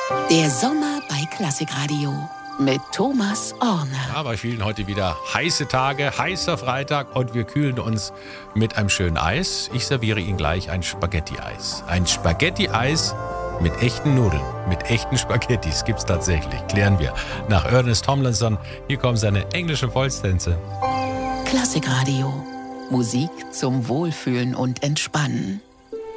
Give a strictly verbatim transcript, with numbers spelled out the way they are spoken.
Der Sommer bei Klassikradio mit Thomas Orner. Ja, bei vielen heute wieder heiße Tage, heißer Freitag und wir kühlen uns mit einem schönen Eis. Ich serviere Ihnen gleich ein Spaghetti-Eis. Ein Spaghetti-Eis mit echten Nudeln, mit echten Spaghettis gibt's tatsächlich. Klären wir nach Ernest Tomlinson. Hier kommen seine englischen Volkstänze. Klassikradio. Musik zum Wohlfühlen und Entspannen.